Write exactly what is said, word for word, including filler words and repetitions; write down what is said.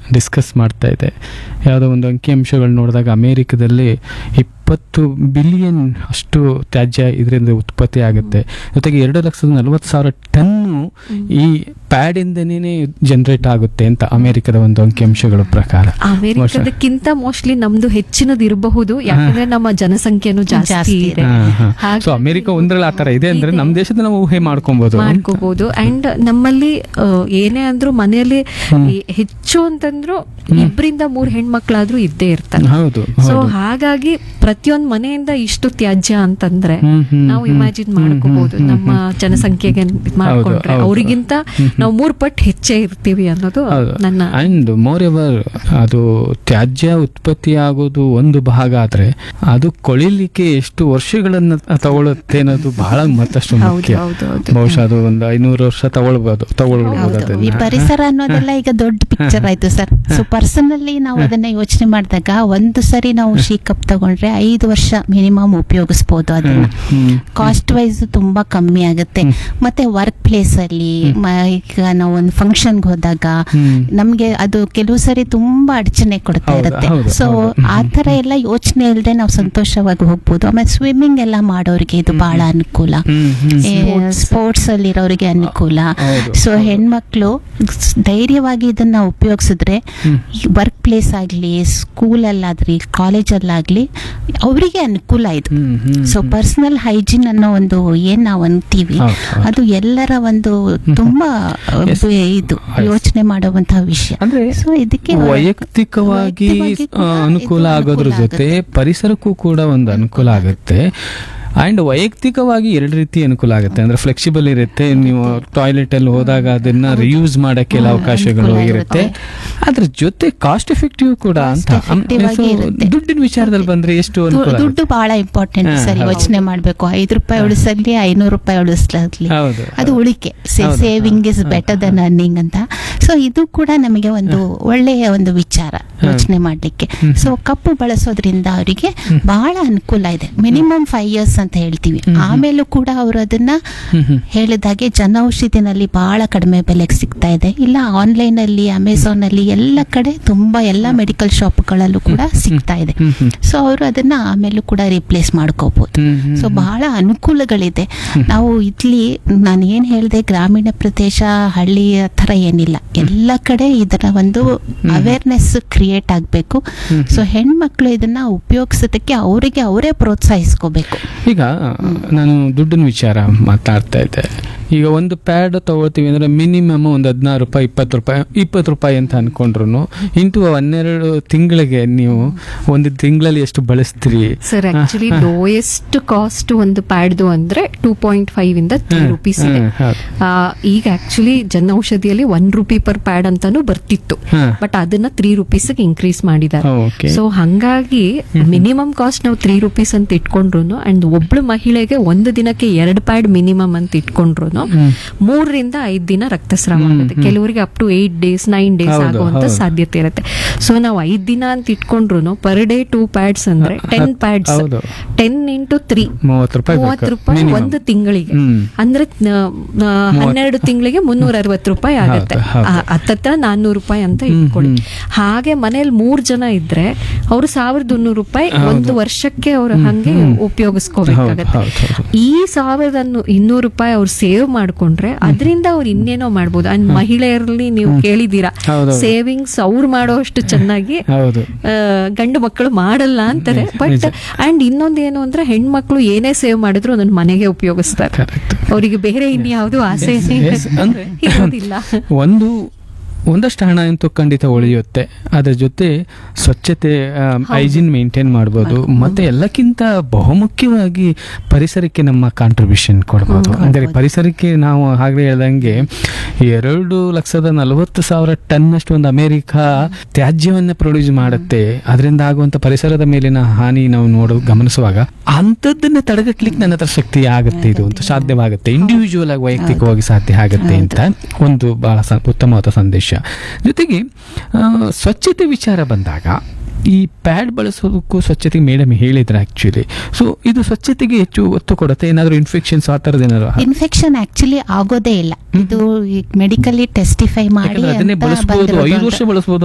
Discuss ಮಾಡ್ತಾ ಇದೆ. ಯಾವುದೋ ಒಂದು ಅಂಕಿಅಂಶಗಳು ನೋಡಿದಾಗ ಅಮೇರಿಕದಲ್ಲಿ ಇಪ್ಪತ್ತು ಬಿಲಿಯನ್ ಅಷ್ಟು ತ್ಯಾಜ್ಯ ಇದರಿಂದ ಉತ್ಪತ್ತಿ ಆಗುತ್ತೆ. ಜೊತೆಗೆ ಎರಡು ಲಕ್ಷದ ನಲವತ್ತು ಸಾವಿರ ಟನ್ನು ಈ ಪ್ಯಾಡ್ ಇಂದನೇ ಜನರೇಟ್ ಆಗುತ್ತೆ ಅಂತ ಅಮೆರಿಕದ ಒಂದು ಅಂಕಿಅಂಶಗಳ ಪ್ರಕಾರ. ಅಮೆರಿಕದಕ್ಕಿಂತ ಮೋಸ್ಟ್ಲಿ ನಮ್ದು ಹೆಚ್ಚಿನದು ಇರಬಹುದು, ಯಾಕಂದ್ರೆ ನಮ್ಮ ಜನಸಂಖ್ಯೆನೂ ಜಾಸ್ತಿ ಇದೆ. ಸೊ ಅಮೆರಿಕ ಒಂದ್ರಲ್ಲಿ ಆತರ ಇದೆ ಅಂದ್ರೆ ನಮ್ಮ ದೇಶದ ನಾವು ಊಹೆ ಮಾಡ್ಕೊಬಹುದು ಮಾಡ್ಕೋಬಹುದು. ಅಂಡ್ ನಮ್ಮಲ್ಲಿ ಏನೇ ಅಂದ್ರೂ ಮನೆಯಲ್ಲಿ ಹೆಚ್ಚು ಅಂತಂದ್ರು ಇಬ್ಬರಿಂದ ಮೂರ್ ಹೆಣ್ಮಕ್ಳಾದ್ರೂ ಇದ್ದೇ ಇರ್ತಾರೆ. ಸೊ ಹಾಗಾಗಿ ಪ್ರತಿಯೊಂದ್ ಮನೆಯಿಂದ ಇಷ್ಟು ತ್ಯಾಜ್ಯ ಅಂತಂದ್ರೆ ನಾವು ಇಮ್ಯಾಜಿನ್ ಮಾಡ್ಕೋಬಹುದು ನಮ್ಮ ಜನಸಂಖ್ಯೆಗೆ ಮಾಡ್ಕೊಂಡ್ರೆ ಅವರಿಗಿಂತ ನಾವು ಮೂರ್ ಪಟ್ಟು ಹೆಚ್ಚೇ ಇರ್ತೀವಿ ಅನ್ನೋದು ನನ್ನ. ಅಂಡ್ ಮೋರ್ ಎವರ್ ಅದು ತ್ಯಾಜ್ಯ ಉತ್ಪತ್ತಿ ಆಗೋದು ಒಂದು ಭಾಗ ಆದ್ರೆ ಅದು ಕೊಳಿಲಿಕ್ಕೆ ಎಷ್ಟು ವರ್ಷಗಳನ್ನ ತಗೊಳುತ್ತೆ ಅನ್ನೋದು ಬಹಳ ಮತ್ತಷ್ಟು ಮುಖ್ಯ. ಬಹುಶಃ ಅದು ಒಂದು ಐನೂರು ವರ್ಷ ತಗೊಳ್ಬಹುದು ತಗೊಳ್ಬಹುದು. ಈ ಪರಿಸರ ಅನ್ನೋದೆಲ್ಲ ಈಗ ದೊಡ್ಡ ಪಿಕ್ಚರ್ ಆಯ್ತು ಸರ್. ಸೊ ಪರ್ಸನಲಿ ನಾವು ಅದನ್ನ ಯೋಚನೆ ಮಾಡಿದಾಗ ಒಂದು ಸರಿ ನಾವು ಶೀ ಕಪ್ ತಗೊಂಡ್ರೆ ಐದು ವರ್ಷ ಮಿನಿಮಮ್ ಉಪಯೋಗಿಸಬಹುದು. ಅದನ್ನ ಕಾಸ್ಟ್ ವೈಸ್ ತುಂಬಾ ಕಮ್ಮಿ ಆಗುತ್ತೆ. ಮತ್ತೆ ವರ್ಕ್ ಪ್ಲೇಸ್ ಅಲ್ಲಿ ಈಗ ನಾವು ಒಂದು ಫಂಕ್ಷನ್ಗೆ ಹೋದಾಗ ನಮ್ಗೆ ಅದು ಕೆಲವು ಸರಿ ತುಂಬಾ ಅಡಚಣೆ ಕೊಡ್ತಾ ಇರುತ್ತೆ. ಸೊ ಆ ತರ ಎಲ್ಲ ಯೋಚನೆ ಇಲ್ಲದೆ ನಾವು ಸಂತೋಷವಾಗಿ ಹೋಗ್ಬೋದು. ಆಮೇಲೆ ಸ್ವಿಮ್ಮಿಂಗ್ ಎಲ್ಲ ಮಾಡೋರಿಗೆ ಇದು ಬಹಳ ಅನುಕೂಲ, ಸ್ಪೋರ್ಟ್ಸ್ ಅಲ್ಲಿ ಇರೋರಿಗೆ ಅನುಕೂಲ. ಸೊ ಹೆಣ್ಮಕ್ಳು ಧೈರ್ಯವಾಗಿ ಇದನ್ನ ಉಪಯೋಗಿಸಿದ್ರೆ ವರ್ಕ್ ಪ್ಲೇಸ್ ಆಗ್ಲಿ, ಸ್ಕೂಲ್ ಅಲ್ಲಾಗ್ಲಿ, ಕಾಲೇಜ್ ಅಲ್ಲಾಗ್ಲಿ ಅವರಿಗೆ ಅನುಕೂಲ ಇದು. ಸೊ ಪರ್ಸನಲ್ ಹೈಜೀನ್ ಅನ್ನೋ ಒಂದು ಏನ್ ನಾವು ಅಂತೀವಿ ಅದು ಎಲ್ಲರ ಒಂದು ತುಂಬಾ ಇದು ಯೋಚನೆ ಮಾಡುವಂತಹ ವಿಷಯ. ಅಂದ್ರೆ ಸೊ ಇದಕ್ಕೆ ವೈಯಕ್ತಿಕವಾಗಿ ಅನುಕೂಲ ಆಗೋದ್ರ ಜೊತೆ ಪರಿಸರಕ್ಕೂ ಕೂಡ ಒಂದು ಅನುಕೂಲ ಆಗುತ್ತೆ. ಅಂಡ್ ವೈಯಕ್ತಿಕವಾಗಿ ಎರಡು ರೀತಿ ಅನುಕೂಲ ಆಗುತ್ತೆ. ಅಂದ್ರೆ ಫ್ಲೆಕ್ಸಿಬಲ್ ಇರುತ್ತೆ, ನೀವು ಟಾಯ್ಲೆಟ್ ಅಲ್ಲಿ ಹೋದಾಗ ಅದನ್ನ ರಿಯೂಸ್ ಮಾಡಕ್ಕೆಲ್ಲ ಅವಕಾಶಗಳು ಇರುತ್ತೆ. ಅದ್ರ ಜೊತೆ ಕಾಸ್ಟ್ ಎಫೆಕ್ಟಿವ್ ಕೂಡ ಅಂತ. ದುಡ್ಡಿನ ವಿಚಾರದಲ್ಲಿ ಬಂದ್ರೆ ಎಷ್ಟು ಅನುಕೂಲ. ದುಡ್ಡು ಬಹಳ ಇಂಪಾರ್ಟೆಂಟ್ ಸರ್. ಯೋಚನೆ ಮಾಡ್ಬೇಕು. ಐದು ರೂಪಾಯಿ ಉಳಿಸಲಿ, ಐನೂರು ರೂಪಾಯಿ ಉಳಿಸ್ಲಿ, ಅದು ಉಳಿಕೆ. Saving is better than earning ಅಂತ. ಸೊ ಇದು ಕೂಡ ನಮಗೆ ಒಂದು ಒಳ್ಳೆಯ ಒಂದು ವಿಚಾರ ಯೋಚನೆ ಮಾಡ್ಲಿಕ್ಕೆ. ಸೊ ಕಪ್ಪು ಬಳಸೋದ್ರಿಂದ ಅವರಿಗೆ ಬಹಳ ಅನುಕೂಲ ಇದೆ. ಮಿನಿಮಮ್ ಫೈವ್ ಇಯರ್ಸ್ ಅಂತ ಹೇಳ್ತೀವಿ. ಆಮೇಲೂ ಕೂಡ ಅವರು ಅದನ್ನ ಹೇಳಿದಾಗೆ ಜನೌಷಧಿನಲ್ಲಿ ಬಹಳ ಕಡಿಮೆ ಬೆಲೆಗೆ ಸಿಗ್ತಾ ಇದೆ. ಇಲ್ಲ ಆನ್ಲೈನ್ ಅಲ್ಲಿ, ಅಮೆಝಾನ್ ಅಲ್ಲಿ ಎಲ್ಲ ಕಡೆ ತುಂಬಾ ಎಲ್ಲ ಮೆಡಿಕಲ್ ಶಾಪ್ಗಳಲ್ಲೂ ಕೂಡ ಸಿಗ್ತಾ ಇದೆ. ಸೊ ಅವರು ಅದನ್ನ ಆಮೇಲೂ ಕೂಡ ರಿಪ್ಲೇಸ್ ಮಾಡ್ಕೋಬಹುದು. ಸೊ ಬಹಳ ಅನುಕೂಲಗಳಿದೆ. ನಾವು ಇಲ್ಲಿ ನಾನು ಏನ್ ಹೇಳಿದೆ, ಗ್ರಾಮೀಣ ಪ್ರದೇಶ, ಹಳ್ಳಿ ತರ ಏನಿಲ್ಲ, ಎಲ್ಲ ಕಡೆ ಇದರ ಒಂದು ಅವೇರ್ನೆಸ್ ಕ್ರಿಯೇಟ್ ಆಗ್ಬೇಕು. ಸೊ ಹೆಣ್ಮಕ್ಳು ಇದನ್ನ ಉಪಯೋಗಿಸೋದಕ್ಕೆ ಅವರಿಗೆ ಅವರೇ ಪ್ರೋತ್ಸಾಹಿಸ್ಕೋಬೇಕು. ಈಗ ನಾನು ದುಡ್ಡಿನ ವಿಚಾರ ಮಾತಾಡ್ತಾ ಇದ್ದೆ. ಈಗ ಒಂದು ಪ್ಯಾಡ್ ತಗೊಳ್ತೀವಿ ಅಂದ್ರೆ ಮಿನಿಮಮ್ ಒಂದು ಹದಿನಾರು ರೂಪಾಯಿ ಇಪ್ಪತ್ತು ರೂಪಾಯಿ ಇಪ್ಪತ್ತು ರೂಪಾಯಿ ಅಂತ ಅನ್ಕೊಂಡ್ರು ಇಂಟು ಹನ್ನೆರಡು ತಿಂಗಳಿಗೆ ನೀವು ಒಂದು ತಿಂಗಳಲ್ಲಿ ಎಷ್ಟು ಬಳಸ್ತೀರಿ ಸರ್? ಆಕ್ಚುಲಿ ಲೋಯೆಸ್ಟ್ ಕಾಸ್ಟ್ ಒಂದು ಪ್ಯಾಡ್ದು ಅಂದ್ರೆ ಟೂ ಪಾಯಿಂಟ್ ಫೈವ್ ಇಂದ ತ್ರೀ ರುಪೀಸ್ ಇದೆ. ಈಗ actually ಜನೌಷಧಿಯಲ್ಲಿ one rupee per pad ಅಂತಾನು ಬರ್ತಿತ್ತು, ಬಟ್ ಅದನ್ನ ತ್ರೀ ರುಪೀಸ್ ಇನ್ಕ್ರೀಸ್ ಮಾಡಿದ್ದಾರೆ. ಸೊ ಹಂಗಾಗಿ ಮಿನಿಮಮ್ ಕಾಸ್ಟ್ ನಾವು ತ್ರೀ ರುಪೀಸ್ ಅಂತ ಇಟ್ಕೊಂಡ್ರು ಅಂಡ್ ಒಬ್ಳು ಮಹಿಳೆಗೆ ಒಂದು ದಿನಕ್ಕೆ ಎರಡು ಪ್ಯಾಡ್ ಮಿನಿಮಮ್ ಅಂತ ಇಟ್ಕೊಂಡ್ರು ಮೂರರಿಂದ ಐದ್ ದಿನ ರಕ್ತಸ್ರಾವ ಆಗುತ್ತೆ. ಕೆಲವರಿಗೆ up to eight days nine days ಆಗುವಂತ ಸಾಧ್ಯತೆ ಇರುತ್ತೆ. ಸೊ ನಾವು ಐದ್ ದಿನ ಅಂತ ಇಟ್ಕೊಂಡ್ರು ಪರ್ ಡೇ ಟೂ ಪ್ಯಾಡ್ಸ್ ಅಂದ್ರೆ ten pads, ten into three ಮೂವತ್ತು ರೂಪಾಯಿ ಒಂದು ತಿಂಗಳಿಗೆ. ಅಂದ್ರೆ ಹನ್ನೆರಡು ತಿಂಗಳಿಗೆ ಮುನ್ನೂರ ಅರವತ್ತು ರೂಪಾಯಿ ಆಗುತ್ತೆ. ಹತ್ತತ್ರ ನಾನ್ನೂರು ರೂಪಾಯಿ ಅಂತ ಇಟ್ಕೊಳ್ಳಿ. ಹಾಗೆ ಮನೇಲಿ ಮೂರ್ ಜನ ಇದ್ರೆ ಅವ್ರು ಸಾವಿರದ ಇನ್ನೂರು ರೂಪಾಯಿ ಒಂದು ವರ್ಷಕ್ಕೆ ಅವ್ರು ಹಂಗೆ ಉಪಯೋಗಿಸ್ಕೋಬೇಕಾಗತ್ತೆ. ಈ ಸಾವಿರದ ಇನ್ನೂರು ರೂಪಾಯಿ ಅವ್ರು ಸೇವ್ ಮಾಡ್ಕೊಂಡ್ರೆ ಅದರಿಂದ ಅವ್ರು ಇನ್ನೇನೋ ಮಾಡ್ಬೋದು. ಅಂಡ್ ಮಹಿಳೆಯರಲ್ಲಿ ನೀವು ಕೇಳಿದೀರಾ, ಸೇವಿಂಗ್ಸ್ ಅವ್ರು ಮಾಡೋ ಅಷ್ಟು ಚೆನ್ನಾಗಿ ಗಂಡು ಮಕ್ಕಳು ಮಾಡಲ್ಲ ಅಂತಾರೆ. ಬಟ್ ಅಂಡ್ ಇನ್ನೊಂದೇನು ಅಂದ್ರೆ ಹೆಣ್ಮಕ್ಳು ಏನೇ ಸೇವ್ ಮಾಡಿದ್ರು ಅದನ್ನ ಮನೆಗೆ ಉಪಯೋಗಿಸ್ತಾರೆ. ಅವರಿಗೆ ಬೇರೆ ಇನ್ಯಾವುದು ಆಸೆ ಇರೋದಿಲ್ಲ. ಒಂದು ಒಂದಷ್ಟು ಹಣ ಅಂತೂ ಖಂಡಿತ ಉಳಿಯುತ್ತೆ. ಅದರ ಜೊತೆ ಸ್ವಚ್ಛತೆ, ಹೈಜೀನ್ ಮೇಂಟೈನ್ ಮಾಡ್ಬೋದು. ಮತ್ತೆ ಎಲ್ಲಕ್ಕಿಂತ ಬಹುಮುಖ್ಯವಾಗಿ ಪರಿಸರಕ್ಕೆ ನಮ್ಮ ಕಾಂಟ್ರಿಬ್ಯೂಷನ್ ಕೊಡ್ಬೋದು. ಅಂದರೆ ಪರಿಸರಕ್ಕೆ ನಾವು ಹಾಗೆ ಹೇಳ್ದಂಗೆ ಎರಡು ಲಕ್ಷದ ನಲವತ್ತು ಸಾವಿರ ಟನ್ ಅಷ್ಟು ಒಂದು ಅಮೆರಿಕ ತ್ಯಾಜ್ಯವನ್ನ ಪ್ರೊಡ್ಯೂಸ್ ಮಾಡುತ್ತೆ. ಅದರಿಂದ ಆಗುವಂತ ಪರಿಸರದ ಮೇಲಿನ ಹಾನಿ ನಾವು ನೋಡೋ ಗಮನಿಸುವಾಗ ಅಂಥದ್ದನ್ನ ತಡೆಗಟ್ಲಿಕ್ಕೆ ನನ್ನ ಹತ್ರ ಶಕ್ತಿ ಆಗುತ್ತೆ, ಇದು ಅಂತ ಸಾಧ್ಯವಾಗುತ್ತೆ, ಇಂಡಿವಿಜುವಲ್ ಆಗಿ ವೈಯಕ್ತಿಕವಾಗಿ ಸಾಧ್ಯ ಆಗುತ್ತೆ ಅಂತ ಒಂದು ಬಹಳ ಉತ್ತಮವಾದ ಸಂದೇಶ. ಜೊತೆಗೆ ಸ್ವಚ್ಛತೆ ವಿಚಾರ ಬಂದಾಗ ಈ ಪ್ಯಾಡ್ ಬಳಸೋದಕ್ಕೂ ಸ್ವಚ್ಛತೆಗೆ ಮೇಡಮ್ ಹೇಳಿದ್ರೆ ಆಕ್ಚುಲಿ. ಸೊ ಇದು ಸ್ವಚ್ಛತೆಗೆ ಹೆಚ್ಚು ಒತ್ತು ಕೊಡುತ್ತೆ. ಏನಾದ್ರು ಇನ್ಫೆಕ್ಷನ್ಸ್ ಆ ತರದ ಏನಾದ್ರು? ಇನ್ಫೆಕ್ಷನ್ ಆಕ್ಚುಲಿ ಆಗೋದೇ ಇಲ್ಲ. ಇದು ಮೆಡಿಕಲಿ ಟೆಸ್ಟಿಫೈ ಮಾಡಿ ಅದನ್ನೇ ಬಳಸಬಹುದು, ಐದು ವರ್ಷ ಬಳಸಬಹುದು.